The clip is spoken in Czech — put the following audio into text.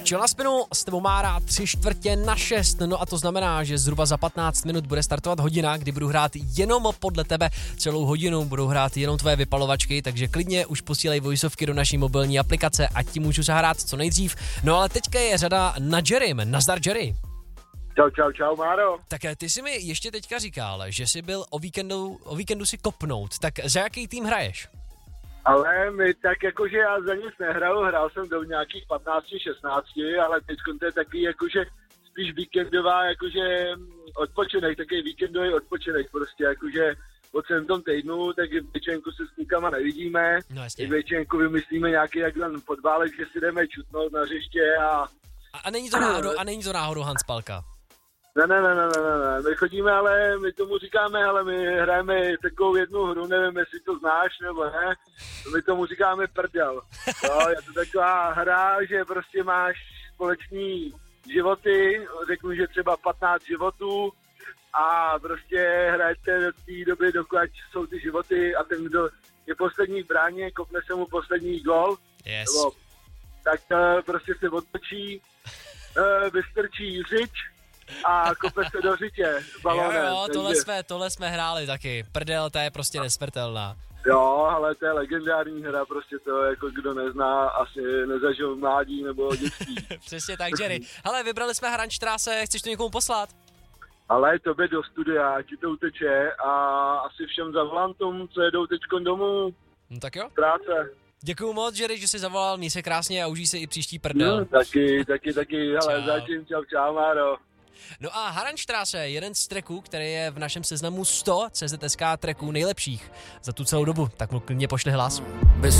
Chill na spinu s tebou má rád 5:45, no a to znamená, že zhruba za 15 minut bude startovat hodina, kdy budu hrát jenom podle tebe celou hodinu, budu hrát jenom tvoje vypalovačky, takže klidně už posílej voiceovky do naší mobilní aplikace, ať ti můžu zahrát co nejdřív. No ale teďka je řada na Jerrym. Nazdar Jerry. Čau, Máro. Tak ty jsi mi ještě teďka říkal, že jsi byl o víkendu si kopnout, tak za jaký tým hraješ? Ale my tak jakože já za nic hrál jsem do nějakých 15-16, ale teď to je taky jakože spíš víkendová, jakože odpočinek, taky víkendový odpočinek, prostě jakože po celém tom týdnu, tak většenku se s nikama nevidíme, No jasně. většenku vymyslíme nějaký jak podválek, že si jdeme čutnout na hřiště A není to náhodou Hans Palka? Ne, my chodíme, ale my tomu říkáme, ale my hrajeme takovou jednu hru, nevím, jestli to znáš nebo ne, my tomu říkáme prdel. Jo, je to taková hra, že prostě máš společní životy, řeknu, že třeba 15 životů a prostě hrajete do té doby, dokud jsou ty životy a ten, kdo je poslední v bráně, kopne se mu poslední gol, Yes. tak prostě se otočí, vystrčí řič, a kope se do řitě balonem. Jo, tohle jsme hráli taky. Prdel, ta je prostě nesmrtelná. Jo, ale to je legendární hra, prostě to jako kdo nezná, asi nezažil v mládí nebo dětství. Přesně tak, Jerry. Hele, vybrali jsme Hrančtráse, chceš to někomu poslat? Ale tobě do studia, ti to uteče a asi všem zavolantům, co jedou teďkon domů. No tak jo. Práce. Děkuju moc, Jerry, že jsi zavolal, měj se krásně a užij si i příští prdel. Taky, hele, zatím čau, Máro. No a Hrančtráse, jeden z tracků, který je v našem seznamu 100 CZSK tracků nejlepších za tu celou dobu, tak mu klidně pošli hlas.